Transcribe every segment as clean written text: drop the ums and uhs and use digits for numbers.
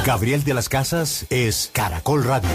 Gabriel de las Casas es Caracol Radio.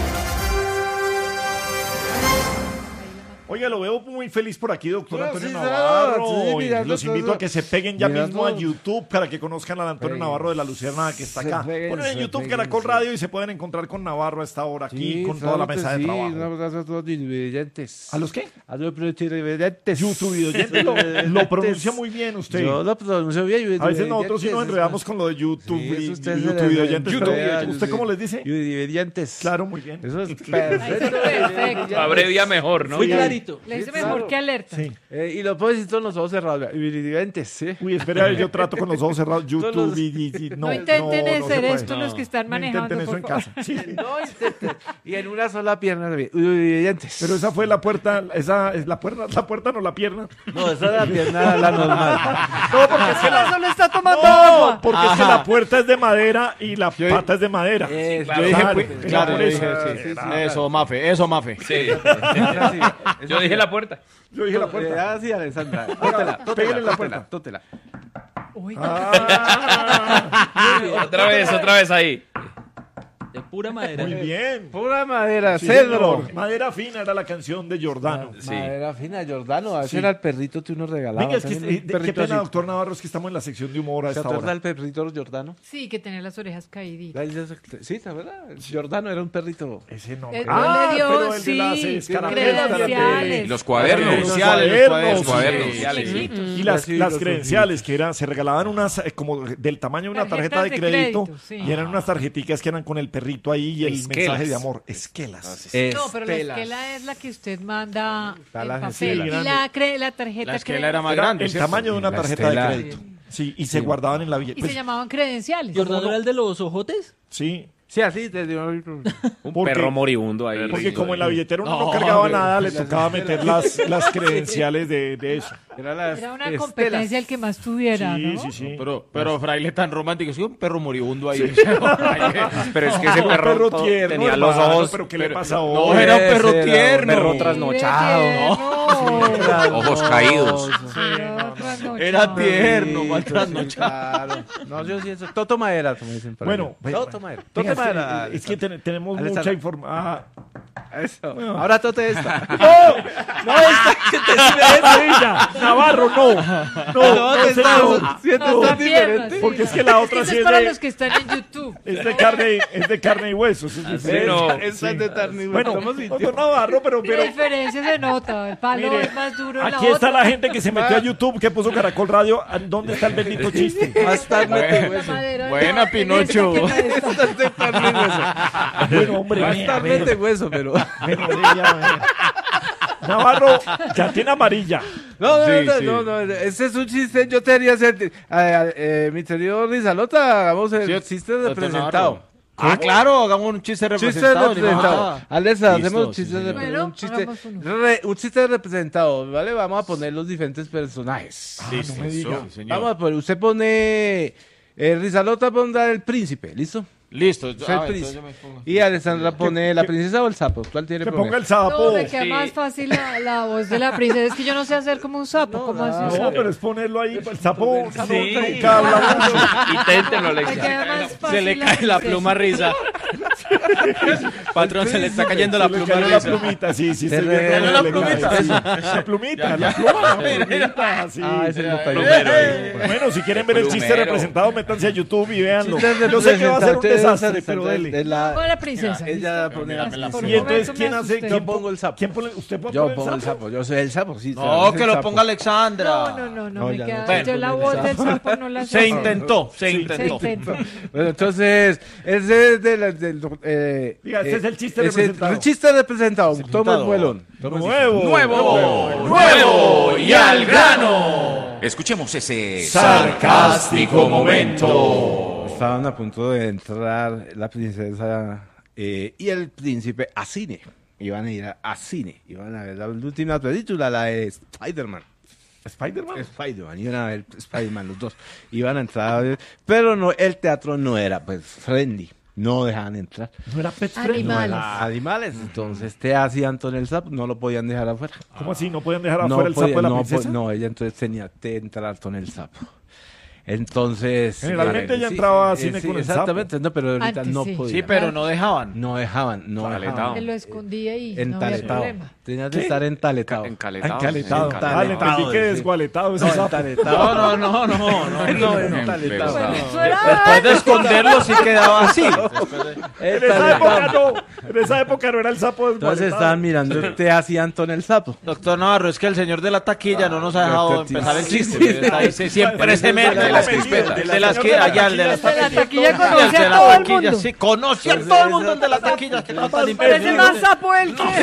Oiga, lo veo muy feliz por aquí, doctor Antonio sí, Navarro. sí, Y los invito a que se peguen ya mismo a YouTube para que conozcan al Antonio Navarro de la Lucerna que está acá. Ponen en YouTube Caracol Radio y se pueden encontrar con Navarro a esta hora aquí con toda la mesa de trabajo. Un abrazo a todos los televidentes. ¿A los qué? A los televidentes. YouTube oyente lo pronuncia muy bien usted. Yo lo pronuncio bien. A veces nosotros sí nos enredamos con lo de YouTube y YouTube oyentes. ¿Usted cómo les dice? Televidentes. Claro, muy bien. Eso es perfecto. Perfecto. Abrevia mejor, ¿no? Muy clarito. Le dice mejor que alerta. Sí. Y lo puedo decir con los ojos cerrados. Televidentes, ¿sí? Uy, espera, yo trato con los ojos cerrados. YouTube No intenten se hacer puede. esto los que están No manejando. intenten eso en por favor. casa. Sí. No intenten. Y en una sola pierna también. Televidentes. Pero esa fue la puerta, esa es la puerta no la pierna. No, esa es la pierna, la normal. No, porque es que Ahora solo está tomando no, agua. porque es que la puerta es de madera y la pata es de madera. Yo claro. dije, Claro, pues, claro, yo dije, sí, sí. Eso, Mafe. Sí. Yo dije la puerta. Yo dije la puerta. Ah, sí, Alessandra. Pégale en la puerta. Tótela. Uy, Otra vez ahí. de pura madera. Muy bien. Pura madera, Sí, cedro. señor. Madera fina era la canción de Giordano. Sí. Madera fina, Jordano. Ese Sí. era el perrito que uno regalaba. Venga, es que, También un qué perrito pena, así. doctor Navarro, es que estamos en la sección de humor a ¿Se esta acuerda hora. del perrito Jordano? Sí, que tener las orejas caíditas. Sí, ¿te acuerdas? Jordano era un perrito. Ese nombre. Él le dio, pero el de las sí, escarapelas credenciales. Y los cuadernos. Los Los cuadernos. cuadernos. Chiquitos. Y las Sí, credenciales que eran, se regalaban unas como del tamaño de una tarjeta Tarjetas de de crédito, crédito, sí. y eran unas tarjeticas que eran con el perrito ahí y el Esquelas. mensaje de amor. Esquelas. No, pero la esquela es la que usted manda Está en la papel. esquela. Y la tarjeta La esquela era más Era grande. el ¿cierto? tamaño de una La tarjeta de Estela. crédito. Sí, y se guardaban en la Y billetera. se llamaban credenciales. ¿Jordano era el de los ojotes? Sí, Sí, así te dio. Un Porque- perro moribundo ahí. porque como en la billetera uno no cargaba nada, le tocaba meter las credenciales de eso. Era una competencia el que más tuviera, Sí, ¿no? sí, sí. Pero fraile tan romántico, sí, un perro moribundo ahí. Pero es que ese Un perro, perro tierno, tenía los hermano, ojos. pero ¿qué le pasa No, hoy? era un perro Ese era un tierno. perro trasnochado, ¿no? Ojos caídos. Era tierno, mal Claro. No, yo sí eso. Toto madera, como dicen por ahí. Bueno, Toto madera. Venga, Toto madera. es que tenemos Alessandra. mucha información. Eso. Ahora tote esta. No, esta que te sirve ella. Navarro, no. No, señor. Está bien, sí. Porque es que la otra Eso sí es es para de- los que están en YouTube. Es de carne y huesos. Es diferente. no, Esa es de carne y hueso. Bueno, ¿Cómo sintió? doctor Navarro, pero La diferencia se nota. El palo mire, es más duro en la aquí está otra. la gente que se metió a YouTube, que puso Caracol Radio. ¿Dónde está el bendito chiste? Bastante La hueso. madera, Buena, no, Pinocho. esta que está. Bastante carne y hueso. Bueno, hombre, Bastante hueso, pero. Navarro ya tiene amarilla. No, Sí, no, sí. no, ese es un chiste. Yo te haría hacer. Mi querido Rizalota, hagamos el Sí, chiste doctor representado. Navarro. Ah, claro, hagamos un chiste Chiste representado. representado. Alexa, Listo, hacemos sí, chistes señor. Bueno, un chiste, hagamos uno. un chiste representado, ¿vale? Vamos a poner los diferentes personajes. No me diga. Sí, señor. Vamos a poner, usted pone. Rizalota pondrá el príncipe, ¿listo? Listo. Usted el príncipe. Y Alessandra pone la princesa o el sapo. ¿Cuál tiene Que poner? ponga el sapo. No, me queda Sí. más fácil la voz de la princesa. Es que yo no sé hacer como un sapo. ¿Cómo hace un No, sapo? pero es ponerlo ahí. El sapo Sí. nunca habla mucho. Inténtenlo, Me Alexia. queda más fácil Se le cae la pluma risa. Patrón, se le está cayendo la Se le pluma cayó la risa. plumita, sí, sí. Se estoy le viendo cayó cómo la le cae. plumita. Sí. La plumita, la plumita, sí. Ah, ese es el Plumero. Bueno, si quieren ver el chiste Plumero. representado, métanse a YouTube y véanlo. Chiste Yo sé que va a ser un representado, desastre, pero dele. de la- Con la princesa. Ella pone la Por princesa. un Y entonces, momento ¿quién me hace? asusté. Yo pongo el sapo. ¿Quién pone? ¿Usted puede Yo poner pongo el el sapo? sapo, yo soy el sapo, sí. No, el que lo sapo. ponga Alexandra. No, No, me ya queda. no sé. Yo la voz del sapo no la sé. Se intentó, se Se intentó. intentó. Bueno, entonces, ese es del... Diga, ese es el chiste ese- representado. El chiste representado. Toma el vuelón. Nuevo y al grano. Escuchemos ese Sarcástico momento. Estaban a punto de entrar la princesa y el príncipe a cine. Iban a ir a cine. Iban a ver la última película, la de Spider-Man. ¿Spider-Man? Spider-Man, iban a ver Spider-Man los dos. Iban a entrar a ver, pero no, el teatro no era pues friendly. No dejaban entrar. ¿No era Pet Friendly? Animales. No era animales. Entonces te hacían Antonio el sapo, no lo podían dejar afuera. ¿Cómo así? ¿No pueden dejar No afuera el sapo de la podía- princesa? no, ella entonces tenía que entrar con el sapo. Entonces... Generalmente ya entraba a cine con el sapo. Exactamente, no, pero ahorita Antes no sí. podía. Sí, pero no dejaban. No dejaban. Taletado. Me lo escondía y no había Entaletado. problema. Tenías de estar entaletado. Encaletado. Encaletado. Sí, Ah, le entendí que desgualetado ese sapo. Entaletado. No. Entaletado. Después de esconderlo sí quedaba así. En esa época no era el sapo desgualetado. Entonces estaban mirando te hacía Antón el sapo. Doctor Navarro, es que el señor de la taquilla no nos ha dejado empezar el chiste. sí. Está ahí, siempre se mete de las crispetas. El de las que allá, el de las El de la taquilla taquillas. conoce El de a la todo el taquilla, mundo. sí, conoce a todo el mundo el de la taquilla. Que no tan Parece más sapo él que...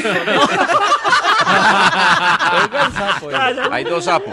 Hay dos sapos.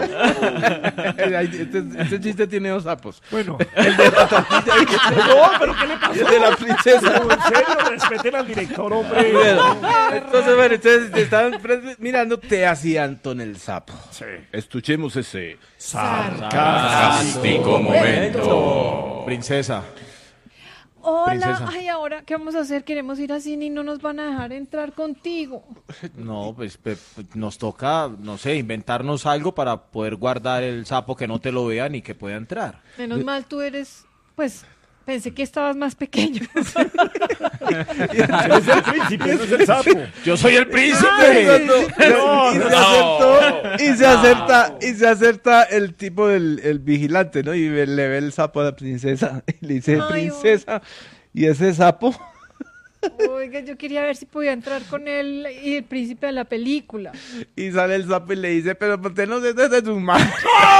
Este chiste tiene dos sapos. Bueno, El de la tortilla y no, pero ¿qué le pasó? el de la princesa. En serio, respeten al director, hombre. Entonces, bueno, ustedes estaban mirando te hacía Antón el sapo. Sí. Escuchemos ese. Sarcástico momento. Princesa. Hola, Princesa. ay, ahora, ¿qué vamos a hacer? Queremos ir a cine y no nos van a dejar entrar contigo. No, pues nos toca, no sé, inventarnos algo para poder guardar el sapo que no te lo vean y que pueda entrar. Menos mal tú eres, pues, pensé que estabas más pequeño. Es el príncipe, no es el sapo. Yo soy el príncipe. Y se acerta el tipo el vigilante, ¿no? Y le ve el sapo a la princesa y le dice, Ay, princesa, ¿y ese sapo? Oiga, yo quería ver si podía entrar con él y el príncipe de la película. Y sale el sapo y le dice, pero ¿por qué no se de tus manos?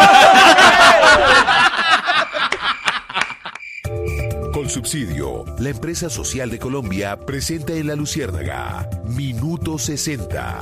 Colsubsidio, la empresa social de Colombia, presenta en La Luciérnaga Minuto 60.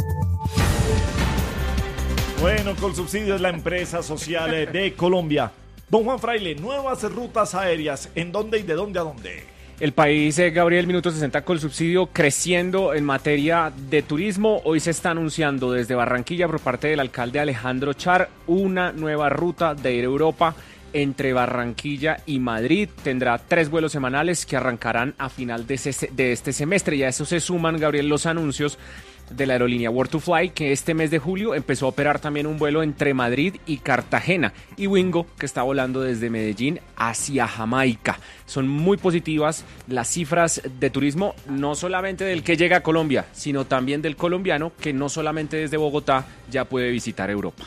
Bueno, Colsubsidio es la empresa social de Colombia. Don Juan Fraile, nuevas rutas aéreas. ¿En dónde y de dónde a dónde? El país, Gabriel, Minuto 60 Colsubsidio, creciendo en materia de turismo. Hoy se está anunciando desde Barranquilla por parte del alcalde Alejandro Char una nueva ruta de ir a Europa entre Barranquilla y Madrid. Tendrá 3 vuelos semanales que arrancarán a final de este semestre. Y a eso se suman, Gabriel, los anuncios de la aerolínea World2Fly, que este mes de julio empezó a operar también un vuelo entre Madrid y Cartagena, y Wingo, que está volando desde Medellín hacia Jamaica. Son muy positivas las cifras de turismo, no solamente del que llega a Colombia, sino también del colombiano, que no solamente desde Bogotá ya puede visitar Europa.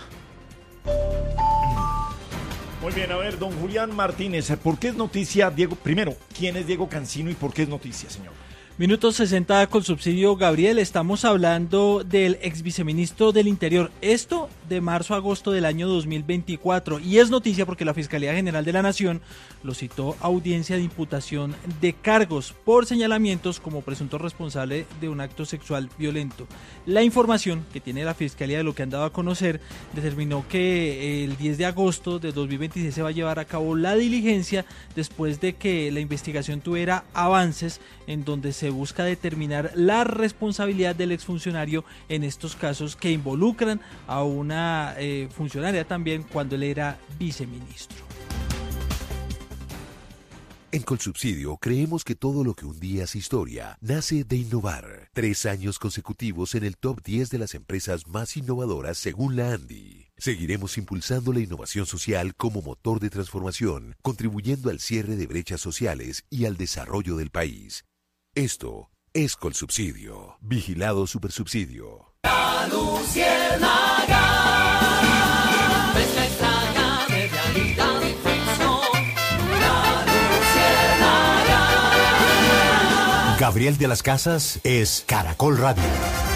Muy bien, a ver, don Julián Martínez, ¿por qué es noticia Diego? Primero, ¿quién es Diego Cancino y por qué es noticia, señor? Minuto 60 Colsubsidio, Gabriel, estamos hablando del ex viceministro del Interior, esto de marzo a agosto del año 2024, y es noticia porque la Fiscalía General de la Nación lo citó a audiencia de imputación de cargos por señalamientos como presunto responsable de un acto sexual violento. La información que tiene la Fiscalía de lo que han dado a conocer determinó que el 10 de agosto de 2026 se va a llevar a cabo la diligencia después de que la investigación tuviera avances en donde se busca determinar la responsabilidad del exfuncionario en estos casos que involucran a una funcionaria también cuando él era viceministro. En Colsubsidio creemos que todo lo que un día es historia nace de innovar. 3 años consecutivos en el top 10 de las empresas más innovadoras según la ANDI. Seguiremos impulsando la innovación social como motor de transformación, contribuyendo al cierre de brechas sociales y al desarrollo del país. Esto es Colsubsidio. Vigilado Supersubsidio. La Luciérnaga, mezcla extraña de realidad y ficción. La Luciérnaga. Gabriel de las Casas es Caracol Radio.